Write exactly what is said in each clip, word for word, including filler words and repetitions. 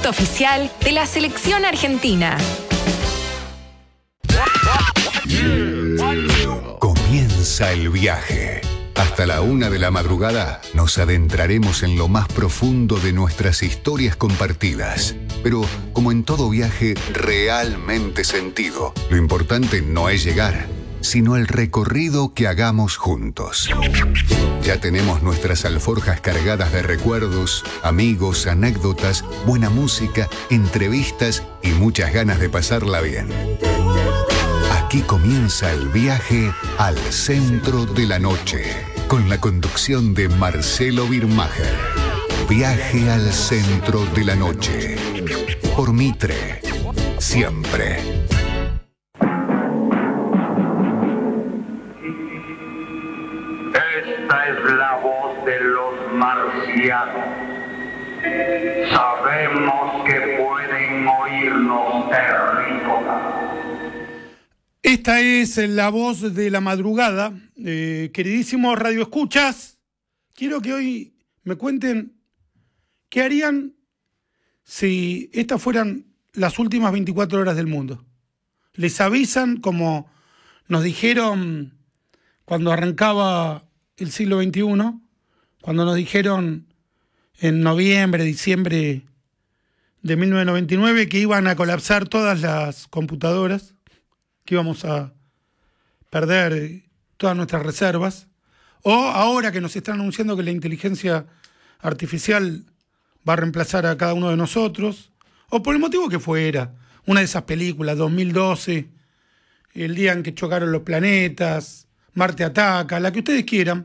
oficial de la selección argentina. Comienza el viaje. Hasta la una de la madrugada nos adentraremos en lo más profundo de nuestras historias compartidas. Pero, como en todo viaje realmente sentido, lo importante no es llegar, sino el recorrido que hagamos juntos. Ya tenemos nuestras alforjas cargadas de recuerdos, amigos, anécdotas, buena música, entrevistas y muchas ganas de pasarla bien. Aquí comienza el viaje al centro de la noche, con la conducción de Marcelo Birmacher. Viaje al centro de la noche. Por Mitre. Siempre. Esta es la voz de los marcianos. Sabemos que pueden oírnos terrícolas. Esta es la voz de la madrugada. Eh, queridísimos radioescuchas, quiero que hoy me cuenten qué harían si estas fueran las últimas veinticuatro horas del mundo. Les avisan, como nos dijeron cuando arrancaba el siglo veintiuno, cuando nos dijeron en noviembre, diciembre de mil novecientos noventa y nueve que iban a colapsar todas las computadoras, que íbamos a perder todas nuestras reservas, o ahora que nos están anunciando que la inteligencia artificial va a reemplazar a cada uno de nosotros, o por el motivo que fuera, una de esas películas, dos mil doce, el día en que chocaron los planetas, Marte ataca, la que ustedes quieran.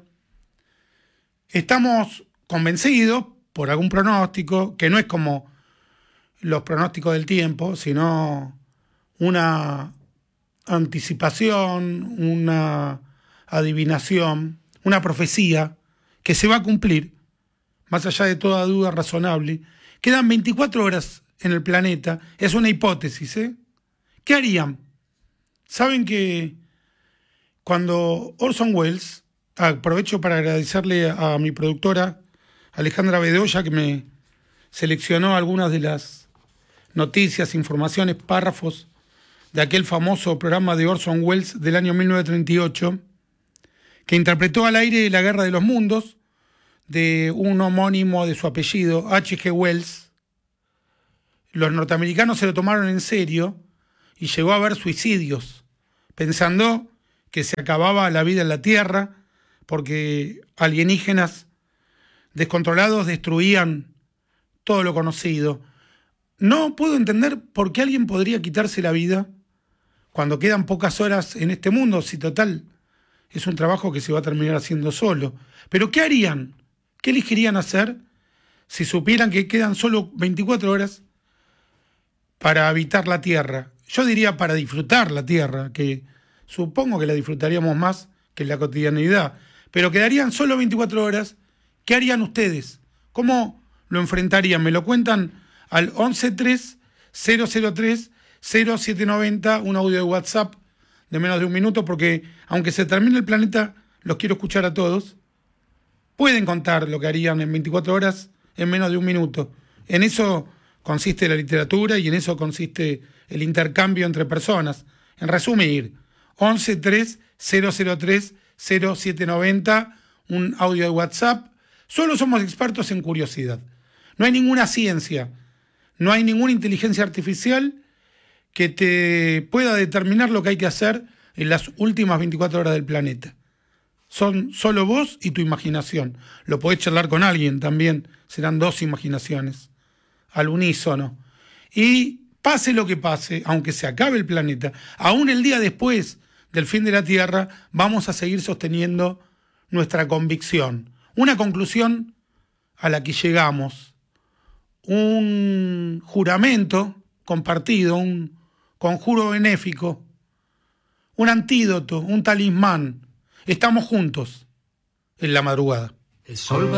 Estamos convencidos, por algún pronóstico, que no es como los pronósticos del tiempo, sino una anticipación, una adivinación, una profecía que se va a cumplir, más allá de toda duda razonable. Quedan veinticuatro horas en el planeta, es una hipótesis, ¿eh? ¿Qué harían? Saben que cuando Orson Welles, aprovecho para agradecerle a mi productora Alejandra Bedoya, que me seleccionó algunas de las noticias, informaciones, párrafos de aquel famoso programa de Orson Welles del año mil novecientos treinta y ocho, que interpretó al aire La Guerra de los Mundos, de un homónimo de su apellido, H G Wells. Los norteamericanos se lo tomaron en serio y llegó a haber suicidios, pensando que se acababa la vida en la Tierra porque alienígenas descontrolados destruían todo lo conocido. No puedo entender por qué alguien podría quitarse la vida cuando quedan pocas horas en este mundo, si total es un trabajo que se va a terminar haciendo solo. Pero ¿qué harían? ¿Qué elegirían hacer si supieran que quedan solo veinticuatro horas para habitar la Tierra? Yo diría para disfrutar la Tierra, que supongo que la disfrutaríamos más que en la cotidianidad, pero quedarían solo veinticuatro horas. ¿Qué harían ustedes? ¿Cómo lo enfrentarían? Me lo cuentan al once tres cero cero tres cero siete nueve cero, un audio de WhatsApp de menos de un minuto, porque aunque se termine el planeta, los quiero escuchar a todos. Pueden contar lo que harían en veinticuatro horas en menos de un minuto. En eso consiste la literatura y en eso consiste el intercambio entre personas. En resumir, once tres cero cero tres cero siete nueve cero, un audio de WhatsApp. Solo somos expertos en curiosidad. No hay ninguna ciencia, no hay ninguna inteligencia artificial que te pueda determinar lo que hay que hacer en las últimas veinticuatro horas del planeta. Son solo vos y tu imaginación. Lo podés charlar con alguien también, serán dos imaginaciones, al unísono. Y pase lo que pase, aunque se acabe el planeta, aún el día después del fin de la Tierra, vamos a seguir sosteniendo nuestra convicción. Una conclusión a la que llegamos, un juramento compartido, un conjuro benéfico, un antídoto, un talismán. Estamos juntos en la madrugada. El sol va